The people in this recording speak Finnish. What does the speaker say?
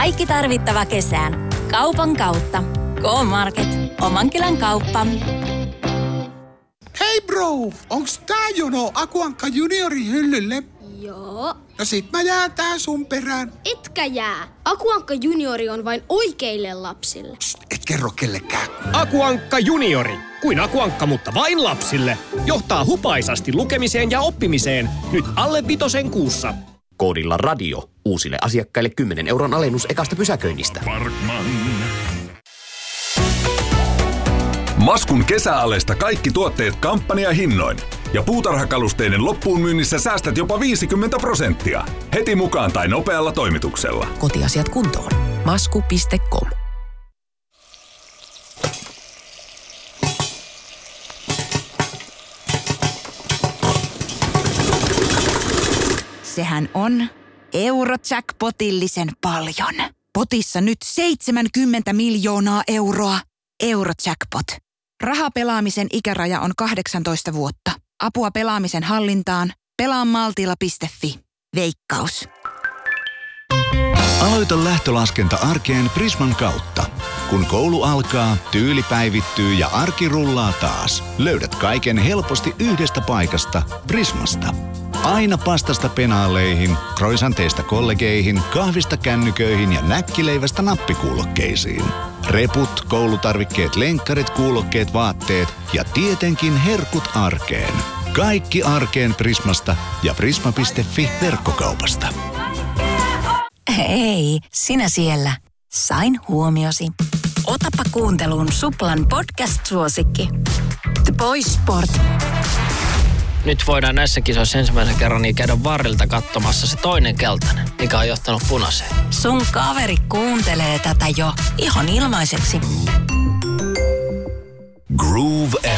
Kaikki tarvittava kesään. Kaupan kautta. K-Market. Oman kylän kauppa. Hei bro, onks tää jono Akuankka juniorin hyllylle? Joo. No sit mä jään tää sun perään. Etkä jää. Akuankka juniori on vain oikeille lapsille. Psst, et kerro kellekään. Akuankka juniori. Kuin Akuankka, mutta vain lapsille. Johtaa hupaisasti lukemiseen ja oppimiseen. Nyt alle 5 kuussa. Koodilla radio. Uusille asiakkaille 10 € alennus ekasta pysäköinnistä. Parkman. Maskun kesäalesta kaikki tuotteet kampanjahinnoin. Ja puutarhakalusteiden loppuun myynnissä säästät jopa 50%. Heti mukaan tai nopealla toimituksella. Kotiasiat kuntoon. Masku.com. Sehän on Eurojackpotillisen paljon. Potissa nyt 70 miljoonaa euroa. Eurojackpot. Rahapelaamisen ikäraja on 18 vuotta. Apua pelaamisen hallintaan. Pelaamaltilla.fi. Veikkaus. Aloita lähtölaskenta arkeen Prisman kautta. Kun koulu alkaa, tyyli päivittyy ja arki rullaa taas. Löydät kaiken helposti yhdestä paikasta, Prismasta. Aina pastasta penaaleihin, croissanteista kollegeihin, kahvista kännyköihin ja näkkileivästä nappikuulokkeisiin. Reput, koulutarvikkeet, lenkkarit, kuulokkeet, vaatteet ja tietenkin herkut arkeen. Kaikki arkeen Prismasta ja prisma.fi verkkokaupasta. Hei, sinä siellä. Sain huomiosi. Otapa kuunteluun Suplan podcast-suosikki. The Boys Sport. Nyt voidaan näissä kisoissa ensimmäisen kerran niin käydä varrilta katsomassa se toinen keltainen, mikä on johtanut punaiseen. Sun kaveri kuuntelee tätä jo ihan ilmaiseksi. Groove